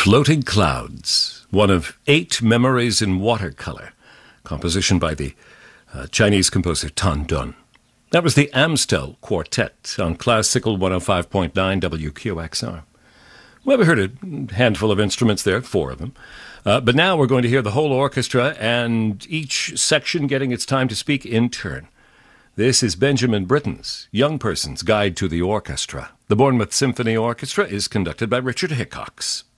Floating Clouds, one of 8 memories in watercolor, composition by the Chinese composer Tan Dun. That was the Amstel Quartet on Classical 105.9 WQXR. Well, we heard a handful of instruments there, 4 of them. But now we're going to hear the whole orchestra and each section getting its time to speak in turn. This is Benjamin Britten's Young Person's Guide to the Orchestra. The Bournemouth Symphony Orchestra is conducted by Richard Hickox.